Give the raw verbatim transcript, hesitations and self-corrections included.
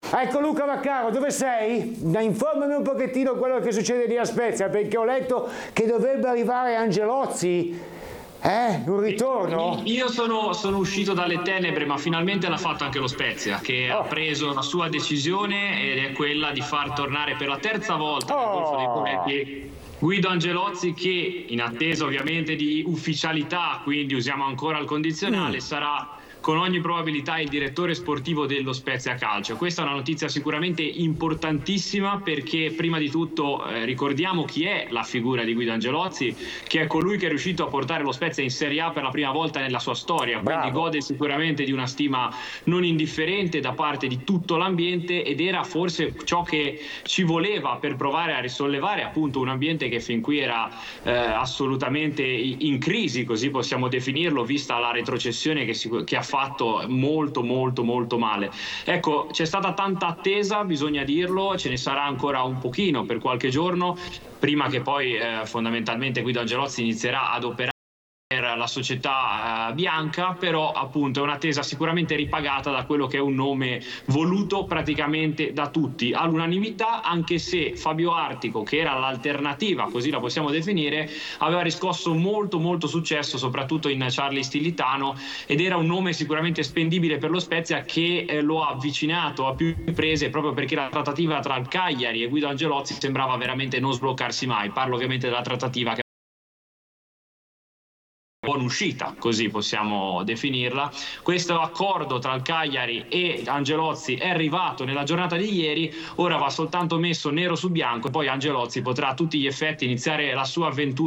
Ecco Luca Vaccaro, dove sei? Informami un pochettino quello che succede lì a Spezia, perché ho letto che dovrebbe arrivare Angelozzi, eh? Un ritorno? Io sono, sono uscito dalle tenebre, ma finalmente l'ha fatto anche lo Spezia, che Oh. ha preso la sua decisione ed è quella di far tornare per la terza volta nel Golfo dei Oh. Poeti Guido Angelozzi, che in attesa ovviamente di ufficialità, quindi usiamo ancora il condizionale, Mm. sarà con ogni probabilità il direttore sportivo dello Spezia Calcio. Questa è una notizia sicuramente importantissima, perché prima di tutto eh, ricordiamo chi è la figura di Guido Angelozzi, che è colui che è riuscito a portare lo Spezia in Serie A per la prima volta nella sua storia, quindi Bravo. gode sicuramente di una stima non indifferente da parte di tutto l'ambiente, ed era forse ciò che ci voleva per provare a risollevare appunto un ambiente che fin qui era eh, assolutamente in crisi, così possiamo definirlo, vista la retrocessione che, si, che ha fatto molto molto molto male. Ecco, c'è stata tanta attesa, bisogna dirlo, ce ne sarà ancora un pochino per qualche giorno, prima che poi eh, fondamentalmente Guido Angelozzi inizierà ad operare per la società eh, bianca, però appunto è un'attesa sicuramente ripagata da quello che è un nome voluto praticamente da tutti all'unanimità, anche se Fabio Artico, che era l'alternativa, così la possiamo definire, aveva riscosso molto molto successo soprattutto in Charlie Stilitano, ed era un nome sicuramente spendibile per lo Spezia, che eh, lo ha avvicinato a più riprese, proprio perché la trattativa tra il Cagliari e Guido Angelozzi sembrava veramente non sbloccarsi mai. Parlo ovviamente della trattativa che buona uscita, così possiamo definirla. Questo accordo tra il Cagliari e Angelozzi è arrivato nella giornata di ieri, ora va soltanto messo nero su bianco e poi Angelozzi potrà a tutti gli effetti iniziare la sua avventura